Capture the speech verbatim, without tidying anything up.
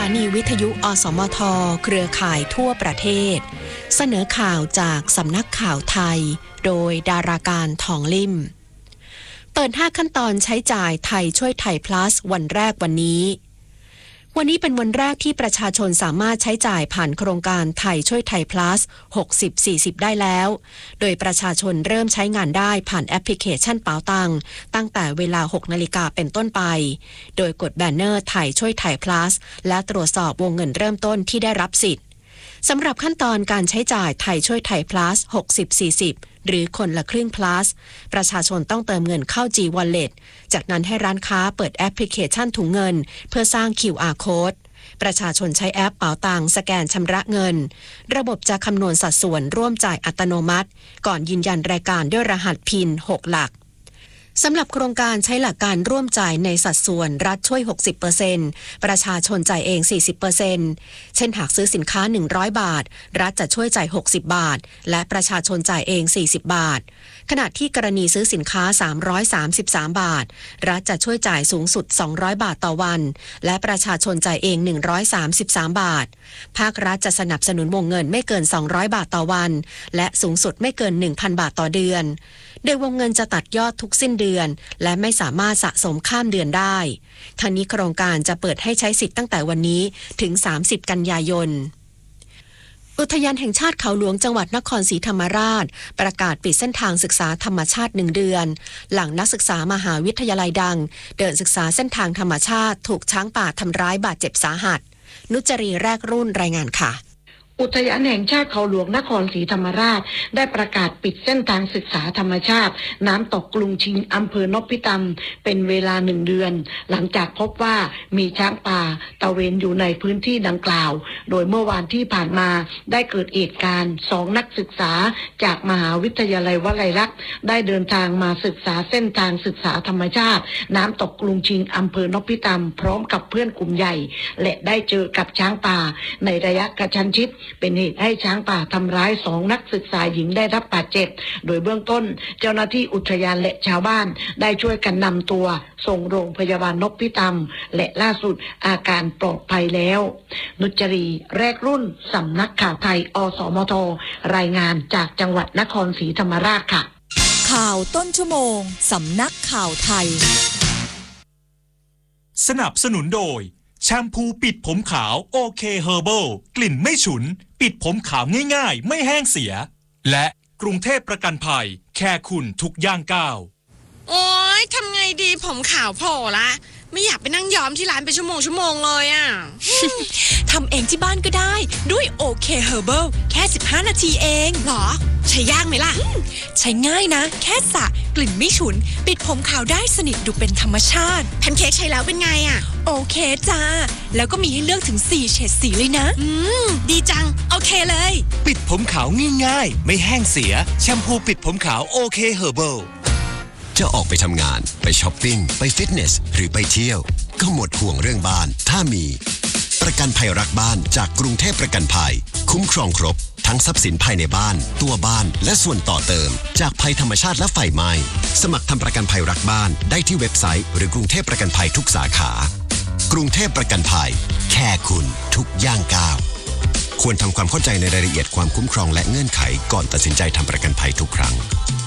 นีวิทยุอสมทเครือข่ายทั่วประเทศเสนอข่าวจากสำนักข่าวไทยโดยดาราการทองลิ่มเปิดห้าขั้นตอนใช้จ่ายไทยช่วยไทย plus วันแรกวันนี้วันนี้เป็นวันแรกที่ประชาชนสามารถใช้จ่ายผ่านโครงการไทยช่วยไทย plus หกสิบ สี่สิบ ได้แล้วโดยประชาชนเริ่มใช้งานได้ผ่านแอปพลิเคชันเป๋าตังตั้งแต่เวลา หกนาฬิกาเป็นต้นไปโดยกดแบนเนอร์ไทยช่วยไทย plus และตรวจสอบวงเงินเริ่มต้นที่ได้รับสิทธิ์สำหรับขั้นตอนการใช้จ่ายไทยช่วยไทย plus หกสิบ สี่สิบ หรือคนละครึ่ง plus ประชาชนต้องเติมเงินเข้า G Wallet จากนั้นให้ร้านค้าเปิดแอปพลิเคชันถุงเงินเพื่อสร้าง คิว อาร์ Code ประชาชนใช้แอปเป๋าตังสแกนชำระเงินระบบจะคำนวณสัดส่วนร่วมจ่ายอัตโนมัติก่อนยืนยันรายการด้วยรหัส พี ไอ เอ็น หก หลักสำหรับโครงการใช้หลักการร่วมจ่ายในสัดส่วนรัฐช่วย หกสิบเปอร์เซ็นต์ ประชาชนจ่ายเอง สี่สิบเปอร์เซ็นต์ เช่นหากซื้อสินค้าหนึ่งร้อยบาทรัฐจะช่วยจ่ายหกสิบบาทและประชาชนจ่ายเองสี่สิบบาทขณะที่กรณีซื้อสินค้าสามร้อยสามสิบสามบาทรัฐจะช่วยจ่ายสูงสุดสองร้อยบาทต่อวันและประชาชนจ่ายเองหนึ่งร้อยสามสิบสามบาทภาครัฐจะสนับสนุนวงเงินไม่เกินสองร้อยบาทต่อวันและสูงสุดไม่เกิน หนึ่งพันบาทต่อเดือนโดยวงเงินจะตัดยอดทุกสิ้นเดือนและไม่สามารถสะสมข้ามเดือนได้ทั้งนี้โครงการจะเปิดให้ใช้สิทธิ์ตั้งแต่วันนี้ถึงสามสิบกันยายนอุทยานแห่งชาติเขาหลวงจังหวัดนครศรีธรรมราชประกาศปิดเส้นทางศึกษาธรรมชาติหนึ่งเดือนหลังนักศึกษามหาวิทยาลัยดังเดินศึกษาเส้นทางธรรมชาติถูกช้างป่าทำร้ายบาดเจ็บสาหัสนุจรีแรกรุ่นรายงานค่ะอุทยานแห่งชาติเขาหลวงนครศรีธรรมราชได้ประกาศปิดเส้นทางศึกษาธรรมชาติน้ำตกกรุงชิงอำเภอนพิตำเป็นเวลาหนึ่งเดือนหลังจากพบว่ามีช้างป่าตระเวนอยู่ในพื้นที่ดังกล่าวโดยเมื่อวานที่ผ่านมาได้เกิดเหตุการณ์สองนักศึกษาจากมหาวิทยาลัยวลัยลักษณ์ได้เดินทางมาศึกษาเส้นทางศึกษาธรรมชาติน้ำตกกรุงชิงอำเภอนพิตำพร้อมกับเพื่อนกลุ่มใหญ่และได้เจอกับช้างป่าในระยะกระชั้นชิดเป็นเหตุให้ช้างป่าทำร้ายสองนักศึกษาหญิงได้รับบาดเจ็บโดยเบื้องต้นเจ้าหน้าที่อุทยานและชาวบ้านได้ช่วยกันนำตัวส่งโรงพยาบาลนพิตำและล่าสุดอาการปลอดภัยแล้วนุจรีแรกรุ่นสำนักข่าวไทยอสมทรายงานจากจังหวัดนครศรีธรรมราชค่ะข่าวต้นชั่วโมงสำนักข่าวไทยสนับสนุนโดยแชมพูปิดผมขาวโอเคเฮอร์เบิลกลิ่นไม่ฉุนปิดผมขาวง่ายๆไม่แห้งเสียและกรุงเทพประกันภัยแค่คุณทุกย่างก้าวโอ๊ยทำไงดีผมขาวโผล่ละไม่อยากไปนั่งย้อมที่ร้านเป็นชั่วโมงชั่วโมงเลยอ่ะทำเองที่บ้านก็ได้ด้วยโอเคเฮอร์เบิลแค่สิบห้านาทีเองหรอใช้ยากไหมล่ะใช้ง่ายนะแค่สระกลิ่นไม่ฉุนปิดผมขาวได้สนิทดูเป็นธรรมชาติแพนเค้กใช้แล้วเป็นไงอ่ะโอเคจ้าแล้วก็มีให้เลือกถึงสี่เฉดสีเลยนะอืมดีจังโอเคเลยปิดผมขาวง่ายๆไม่แห้งเสียแชมพูปิดผมขาวโอเคเฮอร์เบิลจะออกไปทำงานไปช้อปปิ้งไปฟิตเนสหรือไปเที่ยวก็หมดห่วงเรื่องบ้านถ้ามีประกันภัยรักบ้านจากกรุงเทพประกันภัยคุ้มครองครบทั้งทรัพย์สินภายในบ้านตัวบ้านและส่วนต่อเติมจากภัยธรรมชาติและไฟไหม้สมัครทำประกันภัยรักบ้านได้ที่เว็บไซต์หรือกรุงเทพประกันภัยทุกสาขากรุงเทพประกันภัยแค่คุณทุกย่างก้าวควรทำความเข้าใจในรายละเอียดความคุ้มครองและเงื่อนไขก่อนตัดสินใจทำประกันภัยทุกครั้ง